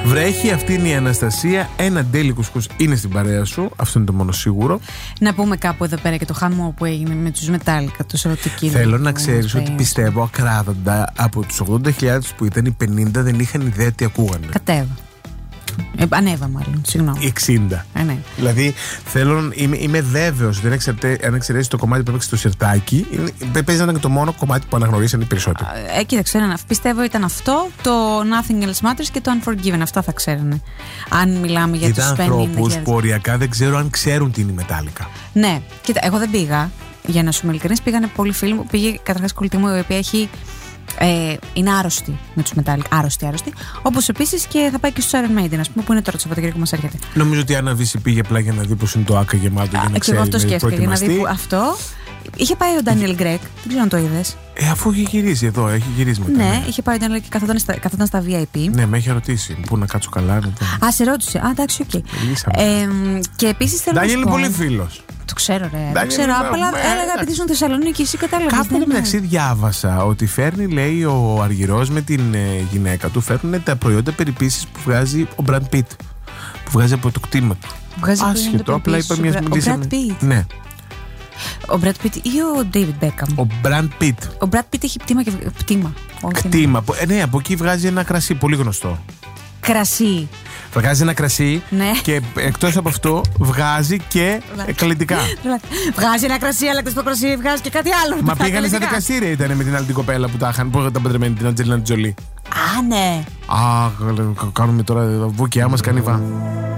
Βρέχει, αυτή είναι η Αναστασία. Ένα ντέλι κουσκούς είναι στην παρέα σου. Αυτό είναι το μόνο σίγουρο. Να πούμε κάπου εδώ πέρα και το χαμό που έγινε με τους Metallica, το Σαββατοκύριακο. Θέλω να ξέρεις ότι πιστεύω ακράδαντα από τους 80.000 που ήταν οι 50 δεν είχαν ιδέα τι ακούγανε. Κατέβα. Ανέβα μάλλον, συγγνώμη. 60. Ναι. Δηλαδή είμαι βέβαιος ότι αν εξαιρέσεις το κομμάτι που έπαιξε στο σιρτάκι, παίζει να ήταν το μόνο κομμάτι που αναγνωρίσαν οι περισσότεροι. Κοίταξε, πιστεύω ήταν αυτό, το Nothing Else Matters και το Unforgiven. Αυτά θα ξέρανε. Αν μιλάμε για τους 50.000. Ήταν ανθρώπους που οριακά δεν ξέρω αν ξέρουν τι είναι η Metallica. Ναι, κοίτα, εγώ δεν πήγα. Για να σου είμαι ειλικρινής, πήγανε πολλοί φίλοι μου. Πήγε καταρχάς κολλητή μου, η οποία έχει. Είναι άρρωστη με τους Metallica. Άρρωστη. Όπως επίσης και θα πάει και στους Iron Maiden, ας πούμε, που είναι τώρα το Σαββατοκύριακο που μας έρχεται. Νομίζω ότι η Άννα Βύση πήγε απλά για να δει πως είναι το άκα γεμάτο. Για να ξέρει. Εγώ αυτό σκέφτηκα. Για να δει αυτό. Είχε πάει ο Daniel Gregg, δεν ξέρω αν το είδες. Αφού είχε γυρίσει εδώ, έχει γυρίσει μετά. Ναι, είχε πάει ο Daniel και καθόταν στα VIP. Ναι, με είχε ρωτήσει. Πού να κάτσω καλά. Σε ρώτησε. Εντάξει, οκ. Και επίσης θέλω να σου πω. Daniel είναι πολύ φίλος. Το ξέρω, ρε. Το ξέρω. Απλά έλεγα επειδή ήσουν Θεσσαλονίκη, εσύ κατάλαβες. Κάπου μεταξύ διάβασα ότι φέρνει, λέει, ο Αργυρός με την γυναίκα του, φέρνουν τα προϊόντα περιποίησης που βγάζει ο Brad Pitt. Που βγάζει από το κτήμα του. Άσχετο, απλά είπα μια μιλήσαμε. Ναι. Ο Brad Pitt ή ο David Beckham? Ο Brad Pitt. Ο Brad Pitt έχει πτήμα και πτήμα. Κτήμα. Ναι, από εκεί βγάζει ένα κρασί πολύ γνωστό. Κρασί. Βγάζει ένα κρασί, ναι. Και εκτός από αυτό βγάζει και καλλιτικά. Βγάζει ένα κρασί, αλλά εκτός από το κρασί βγάζει και κάτι άλλο. Μα πήγανε στα δικαστήρια, ήταν με την άλλη την κοπέλα που τα είχαν, που ήταν παντρεμένη, την Αντζελίνα Τζολί. Ναι. Κάνουμε τώρα βουκιά μας κανιβά.